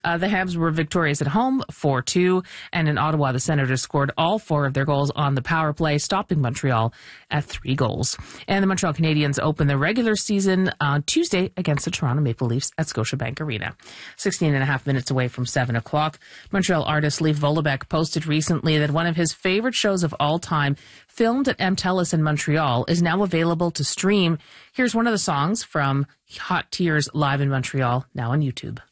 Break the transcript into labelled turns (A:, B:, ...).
A: The Habs were victorious at home, 4-2, and in Ottawa, the Senators scored all 4 of their goals on the power play, stopping Montreal at 3 goals. And the Montreal Canadiens open the regular season on Tuesday against the Toronto Maple Leafs at Scotiabank Arena. 16 and a half minutes away from 7 o'clock. Montreal artist Leif Vollebeck posted recently that one of his favorite shows of all time, filmed at MTELUS in Montreal, is now available to stream. Here's one of the songs from Hot Tears Live in Montreal, now on YouTube.